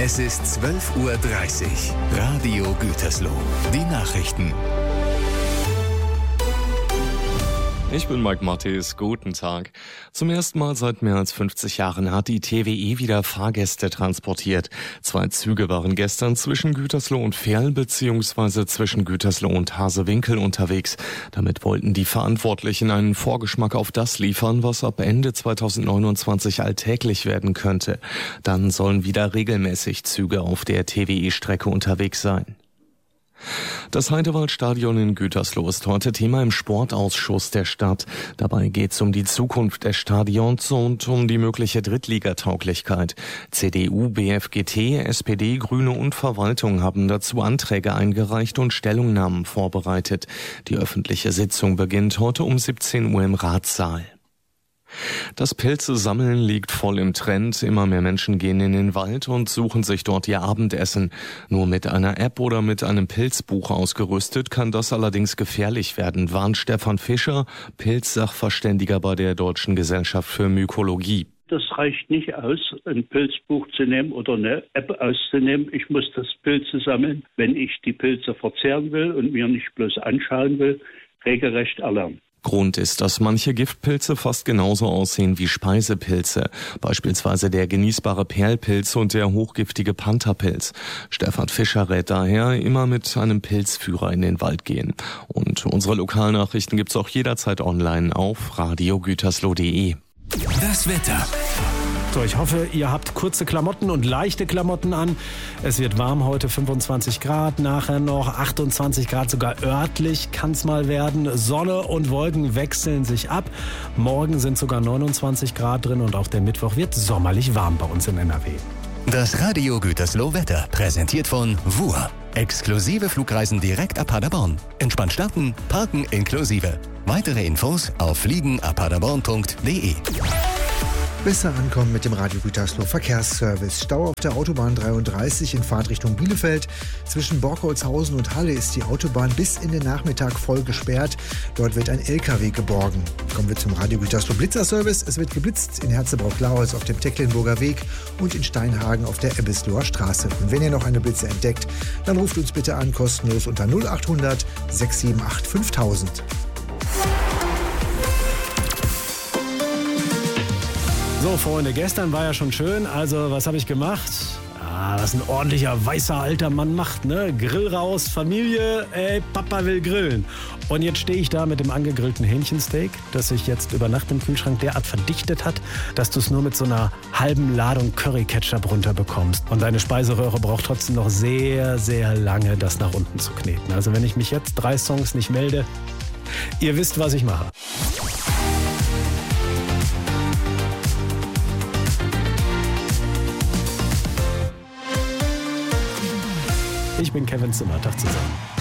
Es ist 12:30 Uhr. Radio Gütersloh. Die Nachrichten. Ich bin Mike Mattis, guten Tag. Zum ersten Mal seit mehr als 50 Jahren hat die TWE wieder Fahrgäste transportiert. 2 Züge waren gestern zwischen Gütersloh und Verl bzw. zwischen Gütersloh und Hasewinkel unterwegs. Damit wollten die Verantwortlichen einen Vorgeschmack auf das liefern, was ab Ende 2029 alltäglich werden könnte. Dann sollen wieder regelmäßig Züge auf der TWE-Strecke unterwegs sein. Das Heidewaldstadion in Gütersloh ist heute Thema im Sportausschuss der Stadt. Dabei geht es um die Zukunft des Stadions und um die mögliche Drittligatauglichkeit. CDU, BFGT, SPD, Grüne und Verwaltung haben dazu Anträge eingereicht und Stellungnahmen vorbereitet. Die öffentliche Sitzung beginnt heute um 17 Uhr im Ratssaal. Das Pilze-Sammeln liegt voll im Trend. Immer mehr Menschen gehen in den Wald und suchen sich dort ihr Abendessen. Nur mit einer App oder mit einem Pilzbuch ausgerüstet kann das allerdings gefährlich werden, warnt Stefan Fischer, Pilzsachverständiger bei der Deutschen Gesellschaft für Mykologie. Das reicht nicht aus, ein Pilzbuch zu nehmen oder eine App auszunehmen. Ich muss das Pilze sammeln, wenn ich die Pilze verzehren will und mir nicht bloß anschauen will, regelrecht erlernen. Grund ist, dass manche Giftpilze fast genauso aussehen wie Speisepilze, beispielsweise der genießbare Perlpilz und der hochgiftige Pantherpilz. Stefan Fischer rät daher, immer mit einem Pilzführer in den Wald gehen. Und unsere Lokalnachrichten gibt's auch jederzeit online auf radiogütersloh.de. Das Wetter. So, ich hoffe, ihr habt kurze Klamotten und leichte Klamotten an. Es wird warm heute, 25 Grad, nachher noch 28 Grad, sogar örtlich kann es mal werden. Sonne und Wolken wechseln sich ab. Morgen sind sogar 29 Grad drin und auch der Mittwoch wird sommerlich warm bei uns in NRW. Das Radio Gütersloh Wetter, präsentiert von WUR. Exklusive Flugreisen direkt ab Paderborn. Entspannt starten, parken inklusive. Weitere Infos auf fliegenabpaderborn.de. Besser ankommen mit dem Radio Gütersloh Verkehrsservice. Stau auf der Autobahn 33 in Fahrtrichtung Bielefeld. Zwischen Borkholzhausen und Halle ist die Autobahn bis in den Nachmittag voll gesperrt. Dort wird ein LKW geborgen. Kommen wir zum Radio Gütersloh Blitzerservice. Es wird geblitzt in Herzebrock-Klauhaus auf dem Tecklenburger Weg und in Steinhagen auf der Ebbesloher Straße. Und wenn ihr noch eine Blitze entdeckt, dann ruft uns bitte an, kostenlos unter 0800 678 5000. So, Freunde, gestern war ja schon schön. Also, was habe ich gemacht? Was ein ordentlicher, weißer, alter Mann macht, ne? Grill raus, Familie, ey, Papa will grillen. Und jetzt stehe ich da mit dem angegrillten Hähnchensteak, das sich jetzt über Nacht im Kühlschrank derart verdichtet hat, dass du es nur mit so einer halben Ladung Curry-Ketchup runterbekommst. Und deine Speiseröhre braucht trotzdem noch sehr, sehr lange, das nach unten zu kneten. Also, wenn ich mich jetzt 3 Songs nicht melde, ihr wisst, was ich mache. Ich bin Kevin Zimmer. Tag zusammen.